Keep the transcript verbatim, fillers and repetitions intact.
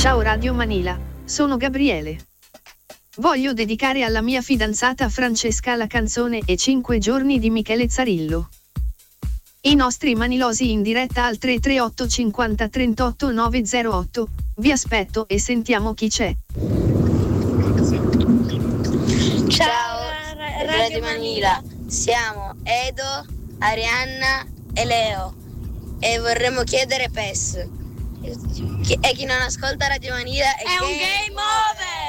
Ciao Radio Manila, sono Gabriele. Voglio dedicare alla mia fidanzata Francesca la canzone E cinque giorni di Michele Zarillo. I nostri manilosi in diretta al tre tre otto cinquanta trentotto novecentotto, vi aspetto e sentiamo chi c'è. Ciao Radio Manila, siamo Edo, Arianna e Leo e vorremmo chiedere P E S. E chi non ascolta Radio Manila è, è un game over!